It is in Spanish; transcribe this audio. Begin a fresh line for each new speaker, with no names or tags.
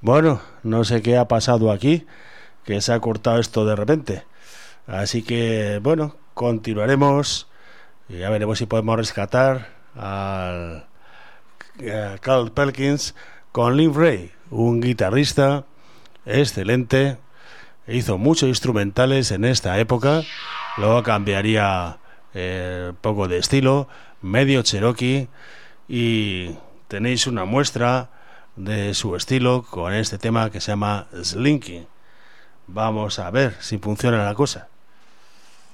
Bueno, no sé qué ha pasado aquí, que se ha cortado esto de repente. Así que, bueno, continuaremos y ya veremos si podemos rescatar a Carl Perkins con Lynn Ray, un guitarrista excelente. Hizo muchos instrumentales en esta época, luego cambiaría un poco de estilo, medio Cherokee, y tenéis una muestra de su estilo con este tema que se llama Slinky. Vamos a ver si funciona la cosa.